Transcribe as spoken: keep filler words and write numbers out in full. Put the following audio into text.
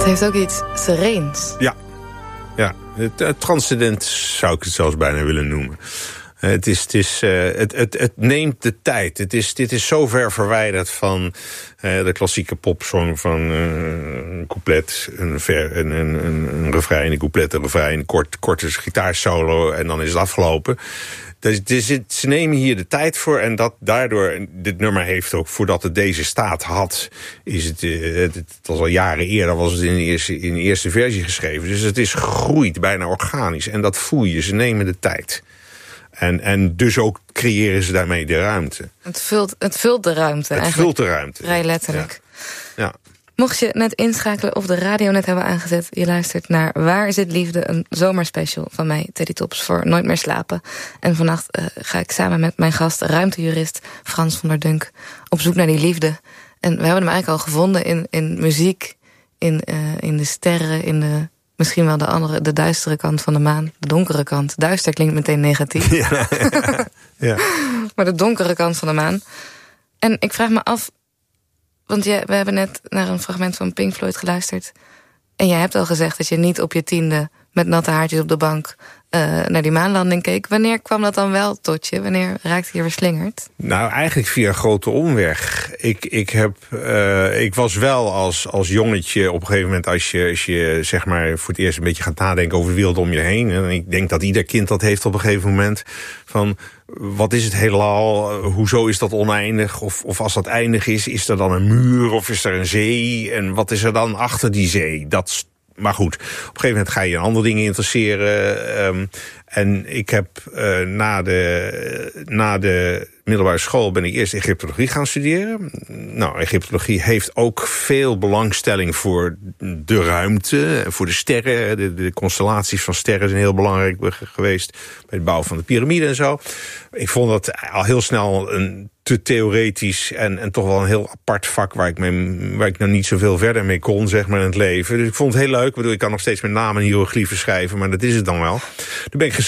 Het heeft ook iets sereens. Ja, ja. Het, het transcendent zou ik het zelfs bijna willen noemen. Het, is, het, is, uh, het, het, het neemt de tijd. Het is, dit is zo ver verwijderd van uh, de klassieke popsong van uh, een couplet, een, ver, een, een, een, een refrein, een couplet, een refrein, een kort, korte gitaarsolo en dan is het afgelopen. Dus, dus het, ze nemen hier de tijd voor en dat daardoor, dit nummer heeft ook, voordat het deze staat had, is het, uh, het, het was al jaren eerder, was het in de, eerste, in de eerste versie geschreven. Dus het is gegroeid, bijna organisch en dat voel je, ze nemen de tijd. En, en dus ook creëren ze daarmee de ruimte. Het vult, het vult de ruimte. Het vult de ruimte. Vrij letterlijk. Ja. Ja. Mocht je net inschakelen of de radio net hebben aangezet, je luistert naar Waar is het liefde? Een zomerspecial van mij, Teddy Tops, voor Nooit meer slapen. En vannacht uh, ga ik samen met mijn gast, ruimtejurist Frans van der Dunk, op zoek naar die liefde. En we hebben hem eigenlijk al gevonden in, in muziek, in, uh, in de sterren, in de... Misschien wel de andere, de duistere kant van de maan. De donkere kant. Duister klinkt meteen negatief. Ja. Ja. Maar de donkere kant van de maan. En ik vraag me af... Want je, we hebben net naar een fragment van Pink Floyd geluisterd. En jij hebt al gezegd dat je niet op je tiende... met natte haartjes op de bank uh, naar die maanlanding keek. Wanneer kwam dat dan wel tot je? Wanneer raakte je verslingerd? Nou, eigenlijk via een grote omweg. Ik, ik, heb, uh, ik was wel als, als jongetje op een gegeven moment... Als je, als je zeg maar voor het eerst een beetje gaat nadenken over de wereld om je heen. En ik denk dat ieder kind dat heeft op een gegeven moment. Van, wat is het heelal? Hoezo is dat oneindig? Of, of als dat eindig is, is er dan een muur of is er een zee? En wat is er dan achter die zee? Dat Maar goed, op een gegeven moment ga je in andere dingen interesseren. Um, en ik heb uh, na, de, na de middelbare school ben ik eerst Egyptologie gaan studeren. Nou, Egyptologie heeft ook veel belangstelling voor de ruimte, voor de sterren. De, de constellaties van sterren zijn heel belangrijk geweest bij het bouwen van de piramide en zo. Ik vond dat al heel snel een te theoretisch en, en toch wel een heel apart vak waar ik, mee, waar ik nou niet zoveel verder mee kon, zeg maar, in het leven. Dus ik vond het heel leuk. Ik bedoel, ik kan nog steeds met namen en hiërogliefen schrijven, maar dat is het dan wel. Toen ben ik